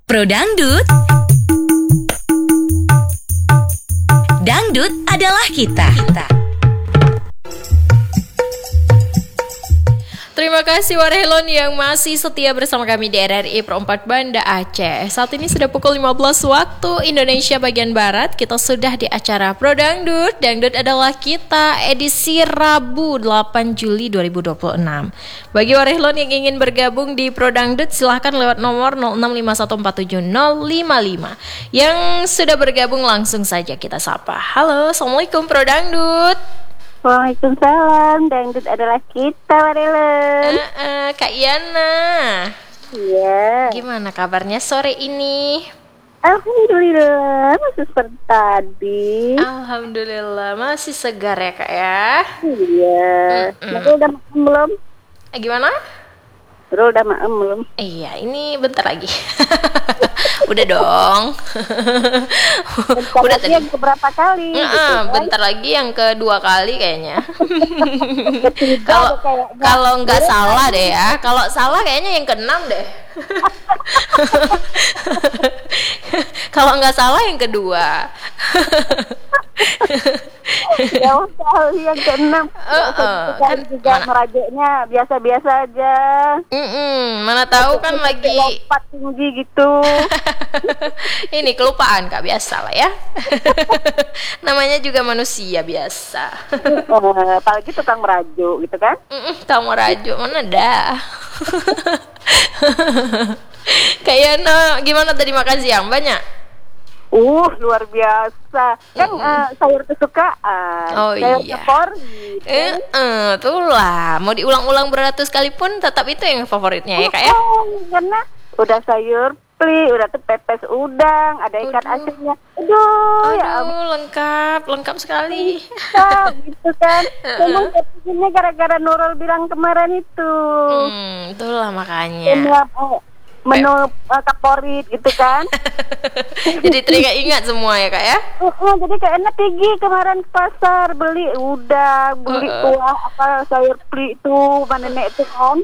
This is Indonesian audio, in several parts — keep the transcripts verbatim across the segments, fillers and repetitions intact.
Pro Dangdut. Dangdut adalah kita. kita. Terima kasih Warhelon yang masih setia bersama kami di R R I Pro empat Banda Aceh. Saat ini sudah pukul lima belas waktu Indonesia bagian Barat. Kita sudah di acara Pro Dangdut. Dangdut adalah kita, edisi Rabu delapan Juli dua ribu dua puluh enam. Bagi Warhelon yang ingin bergabung di Pro Dangdut, silahkan lewat nomor nol enam lima satu empat tujuh nol lima lima. Yang sudah bergabung langsung saja kita sapa. Halo, Assalamualaikum Pro Dangdut. Waalaikumsalam, dangdut adalah kita, Warhelon. Uh, uh, Kak Yana. Iya. Gimana kabarnya sore ini? Alhamdulillah, masih seperti tadi. Alhamdulillah, masih segar ya Kak ya? Iya. Tapi udah makan belum? Eh, gimana? Bro, udah makan belum? Iya, ini bentar lagi. Udah dong. Bentar Udah lagi tadi. yang keberapa kali? Nah, gitu, kan? bentar lagi yang kedua kali kayaknya. Ketiga Kalau tuh kayaknya. kalau nggak salah deh ya. Kalau salah kayaknya yang keenam deh. Kalau nggak salah yang kedua. Jauh kali yang keenam. Uh, uh, kan kan juga mana- merajanya biasa-biasa aja. Mm-mm, mana tahu kan lagi lompat tinggi gitu. ini kelupaan Kak, biasa lah ya. Namanya juga manusia biasa. Eh, apalagi tukang merajuk gitu kan. Mm-mm, kamu rajuk mana dah. Kayaknya gimana tadi makan siang banyak? Uh, luar biasa. Kan eh, sayur kesukaan. Oh, sayur iya. favorit. Eh, eh, tuh lah. Mau diulang-ulang beratus kali pun tetap itu yang favoritnya ya Kak ya. Oh, karena udah sayur pli, udah tuh pepes udang, ada ikan Aduh. asinnya. Aduh, ya ampun. Aduh, lengkap, lengkap sekali. Gitu kan. Memang ini gara-gara Nurul bilang kemarin itu. Hmm, itulah Menu, makanya. eh, menu eh, favorit gitu kan. Jadi teringat ingat semua ya Kak ya. Uh, uh, jadi kayaknya pergi kemarin ke pasar beli udang, beli Uh, uh. kuah apa sayur pli itu, mana nenek itu kan.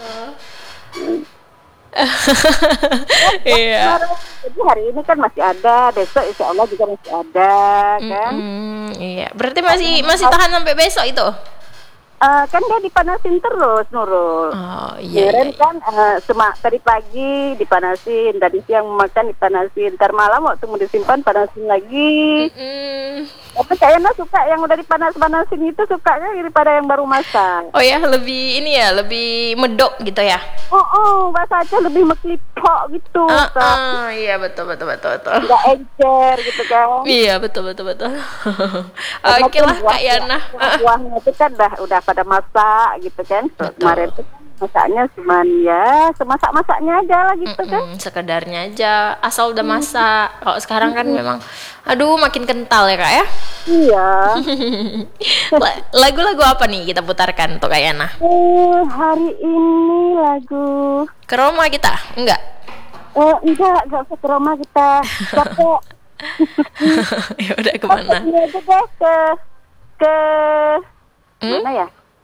Iya. Jadi hari ini kan masih ada, besok insya Allah juga masih ada kan. Mm-mm, iya. Berarti masih masih tahan sampai besok itu? Eh, kan dia dipanasin terus Nurul. Oh iya. Kemarin iya. kan eh, semak tadi pagi dipanasin, tadi siang makan dipanasin, ntar malam waktu mau disimpan panasin lagi. Mm. Tapi kayaknya suka yang udah dipanas-panasin itu sukanya daripada yang baru masak. Oh ya, lebih ini ya, lebih medok gitu ya. Oh, oh, bahasa aja lebih meklipok gitu. Ah, Kak. ah, iya betul betul betul betul. Nggak encer gitu kan. Iya betul betul betul. Karena Oke tuh lah Kak buah- Yana. Ah, buahnya itu kan udah udah pada masak gitu kan. Terus Betul. kemarin tuh kan masaknya cuman ya semasak-masaknya aja lah gitu kan. mm-mm, sekedarnya aja, asal udah masak. Kalau sekarang kan memang, aduh makin kental ya Kak ya. Iya. La- Lagu-lagu apa nih kita putarkan untuk Kak Yana? Eh, hari ini lagu Ke Roma kita? Enggak. eh enggak enggak usah ke Roma kita. Capek. Ya udah kemana? Ini aja deh ke ke Hmm? mana ya?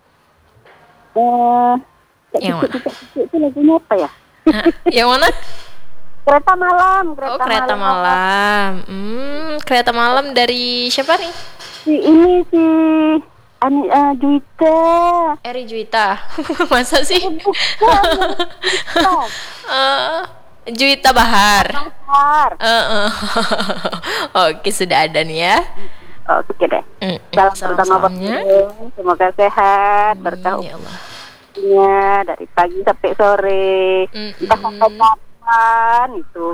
Eh Yang mana? itu lagunya apa ya? Hah? Yang mana? Kereta malam, kereta, Oh, kereta malam. Hmm, kereta malam dari siapa nih? Si ini si Ani uh, Juwita. Eri Juwita. Masa sih? Eh, Juwita Bahar. Bahar. Eh, eh. Oke, sudah ada nih ya. Oke deh. Mm, Salam pertama salam-salamnya. semoga sehat, berkah Amin, ya Allah. umurnya dari pagi sampai sore. Mm-mm. Entah sampai kapan itu.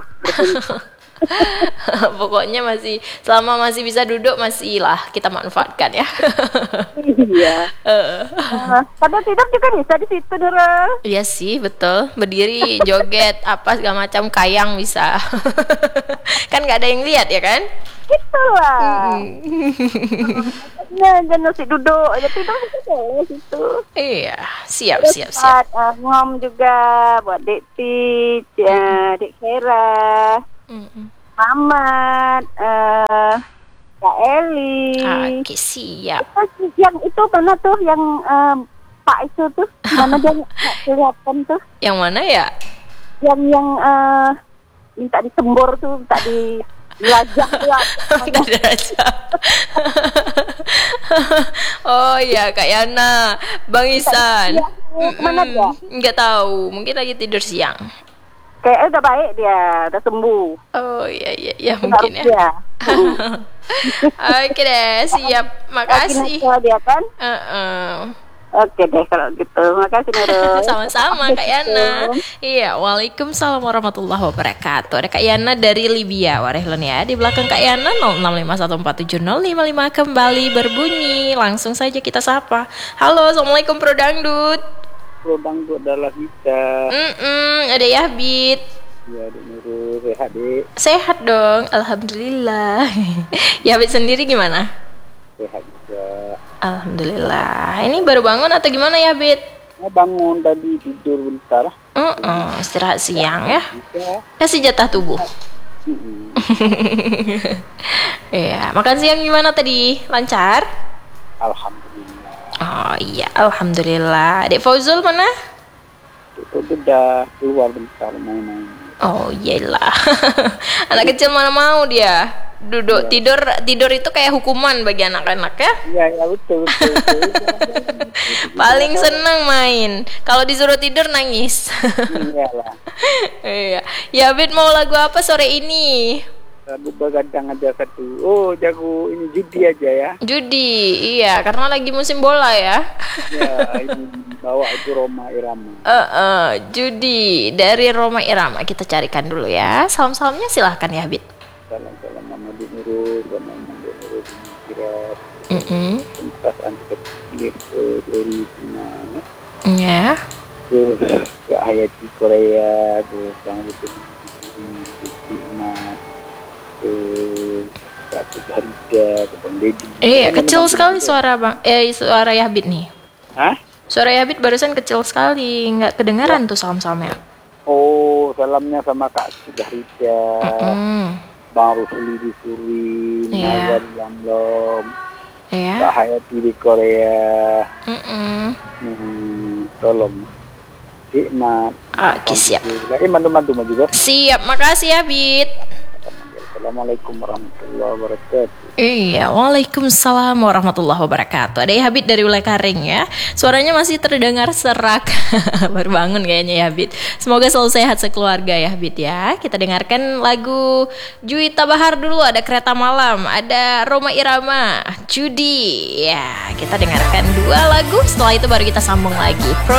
Pokoknya masih selama masih bisa duduk masih lah kita manfaatkan ya. Iya. Eh, Uh, pada tidur juga bisa di situ, Nurul. Iya sih betul, berdiri joget apa segala macam kayang bisa. Kan nggak ada yang lihat ya kan? Itulah. Nah, jangan nasi duduk aja tidur bisa boleh situ. Iya, siap siap siap. Buat uh, ngom juga buat Dek Tit, ya, Dek Kera, Mm-mm. Mamat, eh Kak Eli. Oke siap. Terus yang itu mana tuh yang eh, Pak itu tuh mana dia nggak kelihatan tuh Yang mana ya? yang yang eh minta disembur tuh, minta di dilajak ya. Minta dirajak. Oh iya Kak Yana, Bang Isan. Iya, kemana dia? Nggak tahu, mungkin lagi tidur siang. Kayaknya udah baik dia, udah sembuh. Oh iya iya ya mungkin ya. Ya. Oke deh, siap. Makasih. Lagi dia kan? Uh-uh. Oke deh kalau gitu. Makasih Nurul. Sama-sama Kak Yana. Iya, waalaikumsalam warahmatullahi wabarakatuh. Ada Kak Yana dari Libya, Warehlon ya. Di belakang Kak Yana nol enam lima satu empat tujuh nol lima lima kembali berbunyi. Langsung saja kita sapa. Halo, assalamualaikum Pro Dangdut. Pro Dangdut adalah kita. Mm-mm, ada Yahbit. Ya, Dek Nurul, sehat Dek. Sehat dong, alhamdulillah. Yahbit sendiri gimana? Sehat juga. Alhamdulillah. Ini baru bangun atau gimana ya, Bit? Saya bangun tadi tidur bentar. Uh-uh, istirahat siang ya. Ya. Kasih jatah tubuh. Mm-mm. Iya, makan siang gimana tadi? Lancar? Alhamdulillah. Oh iya, alhamdulillah. Adik Fauzul mana? Itu udah keluar bentar main-main. Oh iyalah. Anak kecil mana mau dia? Duduk tidur tidur itu kayak hukuman bagi anak-anak ya. Iya, ya betul betul. betul. Paling senang main. Kalau disuruh tidur nangis. Iyalah. Iya. Ya Bit mau lagu apa sore ini? Lagu begadang aja satu. Oh, jago ini judi aja ya. Judi, iya karena lagi musim bola ya. Ya, ini bawa itu Roma Irama. Eh, uh, judi dari Roma Irama kita carikan dulu ya. Salam-salamnya silahkan ya Bit. Salam-salam Mama Dek Nurul, Mama Dek Nurul kira. Mm-mm. Pentas anti kecil ke dari mana? Ya. Ke ke Hayati Korea, ke Sang Betul Emas, ke Ratu Harga, ke Bang Dedi. Eh, kecil sekali suara Bang. Eh, suara Yahbit nih. Hah? Suara Yahbit barusan kecil sekali, nggak kedengaran tuh salam-salamnya. Oh, salamnya sama Kak Sudarita, Mm-mm. Bang Rusuli di Surin, Iya. Nazar Lamlom, Ya. Kak Hayati di Korea. Mm-mm. Hmm, tolong. Hikmat. Oke, siap. Eh, mantu-mantu juga. Siap, makasih ya Bit. Assalamualaikum warahmatullahi wabarakatuh. Iya, waalaikumsalam warahmatullahi wabarakatuh. Ada Yahbit dari Ulai Karing ya. Suaranya masih terdengar serak. Baru bangun kayaknya Yahbit. Semoga selalu sehat sekeluarga Yahbit ya. Kita dengarkan lagu Juwita Bahar dulu. Ada Kereta Malam, ada Roma Irama, Judi. Ya, kita dengarkan dua lagu. Setelah itu baru kita sambung lagi. Pro